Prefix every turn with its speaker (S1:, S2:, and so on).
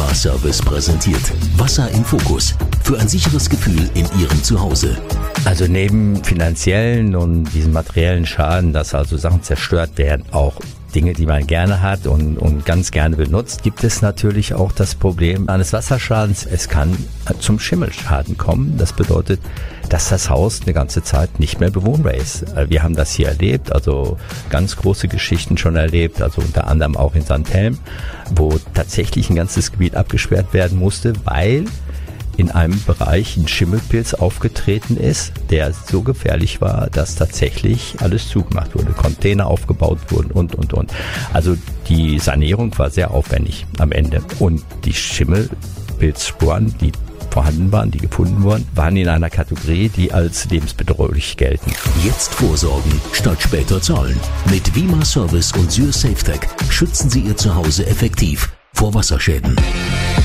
S1: Wima Service präsentiert Wasser im Fokus für ein sicheres Gefühl in Ihrem Zuhause.
S2: Also neben finanziellen und diesen materiellen Schaden, dass also Sachen zerstört werden, auch Dinge, die man gerne hat und ganz gerne benutzt, gibt es natürlich auch das Problem eines Wasserschadens. Es kann zum Schimmelschaden kommen. Das bedeutet, dass das Haus eine ganze Zeit nicht mehr bewohnbar ist. Wir haben das hier erlebt, also ganz große Geschichten schon erlebt, also unter anderem auch in Sandhelm, wo tatsächlich ein ganzes Gebiet abgesperrt werden musste, weil in einem Bereich ein Schimmelpilz aufgetreten ist, der so gefährlich war, dass tatsächlich alles zugemacht wurde, Container aufgebaut wurden und. Also die Sanierung war sehr aufwendig am Ende. Und die Schimmelpilzsporen, die vorhanden waren, die gefunden wurden, waren in einer Kategorie, die als lebensbedrohlich gelten.
S1: Jetzt vorsorgen, statt später zahlen. Mit Wima Service und Syr SafeTech schützen Sie Ihr Zuhause effektiv vor Wasserschäden.